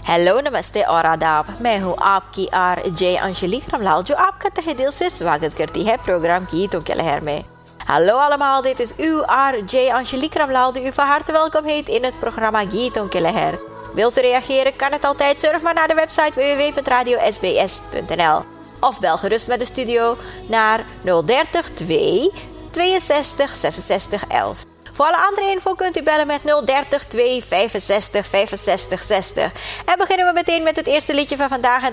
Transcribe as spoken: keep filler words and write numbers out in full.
हेलो नमस्ते और आदाब। मैं हूँ आपकी आर जे अंजलि रामलाल जो आपका तहे दिल से स्वागत करती है प्रोग्राम गीतों के लहर में। Hallo allemaal, dit is uw R J Angelique Ramlaal die u van harte welkom heet in het programma Gieton ke Leher. Wilt u reageren, kan het altijd. Surf maar naar de website w w w punt radio s b s punt n l of bel gerust met de studio naar nul dertig twee tweeënzestig zesenzestig elf. Voor alle andere info kunt u bellen met nul dertig twee vijfenzestig vijfenzestig zestig. En beginnen we meteen met het eerste liedje van vandaag. En